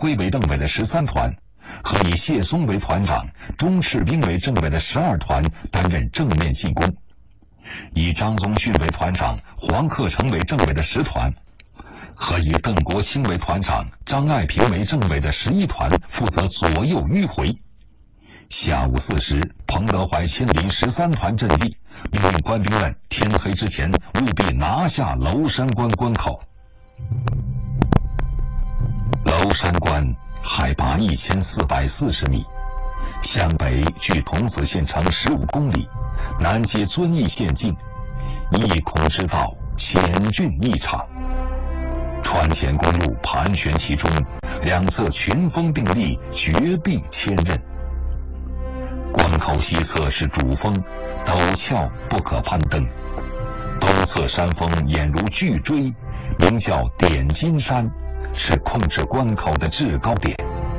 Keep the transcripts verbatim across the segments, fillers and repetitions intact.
圭为政委的十三团和以谢松为团长、钟赤兵为政委的十二团担任正面进攻，以张宗逊为团长、黄克诚为政委的十团和以邓国清为团长、张爱萍为政委的十一团负责左右迂回。下午四时，彭德怀亲临十三团阵地，命令官兵们天黑之前务必拿下娄山关关口。娄山关海拔一千四百四十米，向北距桐梓县城十五公里，南接遵义县境，一孔之道，险峻异常。川黔公路盘旋其中，两侧群峰并立，绝壁千仞。关口西侧是主峰，陡峭不可攀登，东侧山峰俨如巨锥，名叫点金山，是控制关口的制高点。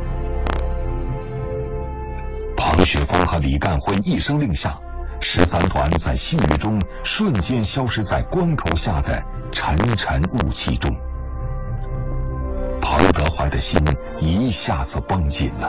彭雪枫和李干辉一声令下，十三团在细雨中瞬间消失在关口下的沉沉雾气中。彭德怀的心一下子绷紧了。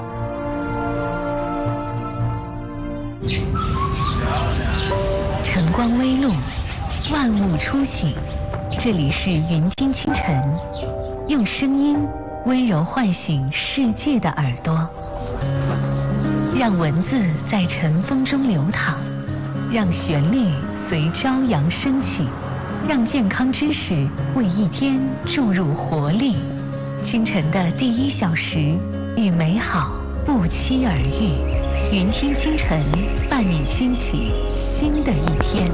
晨光微露，万物初醒，这里是云听清晨，用声音温柔唤醒世界的耳朵，让文字在晨风中流淌，让旋律随朝阳升起，让健康知识为一天注入活力。清晨的第一小时，与美好不期而遇。云听清晨，伴你兴起新的一天。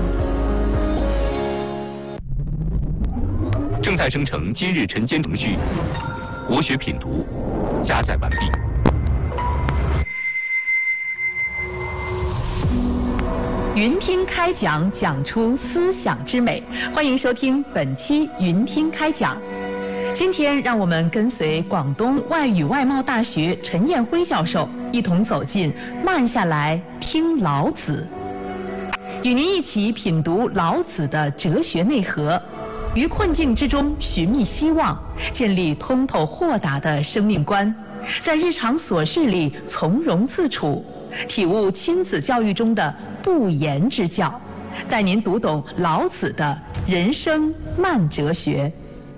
正在生成今日晨间程序，国学品读加载完毕。 云听开讲，讲出思想之美。欢迎收听本期云听开讲。今天让我们跟随广东外语外贸大学陈彦辉教授一同走进慢下来听老子，与您一起品读老子的哲学内核，于困境之中寻觅希望，建立通透豁达的生命观，在日常琐事里从容自处，体悟亲子教育中的不言之教，带您读懂老子的人生慢哲学。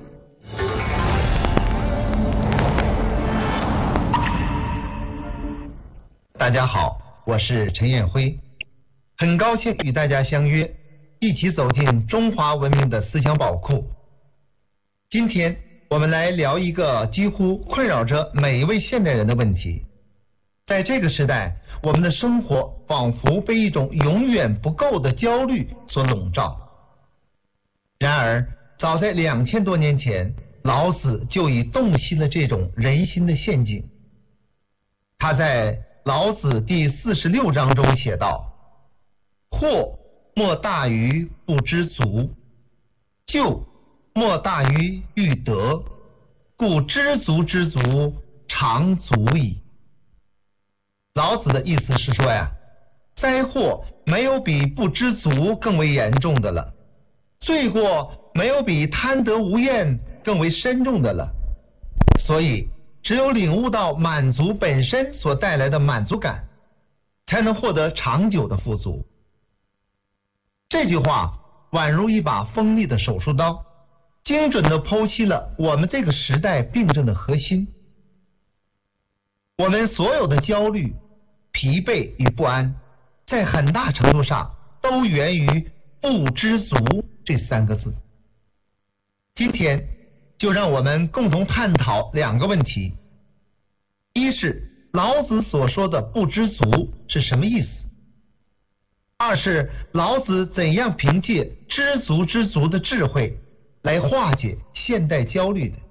大家好，我是陈彦辉，很高兴与大家相约，一起走进中华文明的思想宝库。今天我们来聊一个几乎困扰着每一位现代人的问题。在这个时代，我们的生活仿佛被一种永远不够的焦虑所笼罩。然而，早在两千多年前，老子就已洞悉了这种人心的陷阱。他在老子第四十六章中写道：祸莫大于不知足，救莫大于欲得，故知足之足，常足矣。老子的意思是说呀，灾祸没有比不知足更为严重的了，罪过没有比贪得无厌更为深重的了，所以只有领悟到满足本身所带来的满足感，才能获得长久的富足。这句话宛如一把锋利的手术刀，精准地剖析了我们这个时代病症的核心。我们所有的焦虑、疲惫与不安，在很大程度上都源于不知足这三个字。今天就让我们共同探讨两个问题：一是老子所说的不知足是什么意思；二是老子怎样凭借知足之足的智慧来化解现代焦虑的。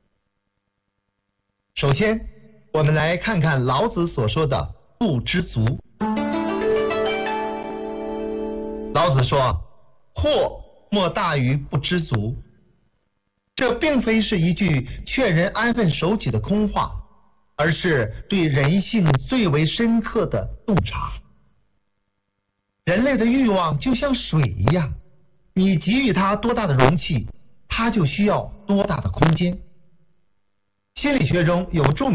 首先，我们来看看老子所说的不知足。老子说，祸莫大于不知足。这并非是一句劝人安分守己的空话，而是对人性最为深刻的洞察。人类的欲望就像水一样，你给予它多大的容器，它就需要多大的空间。心理学中有著名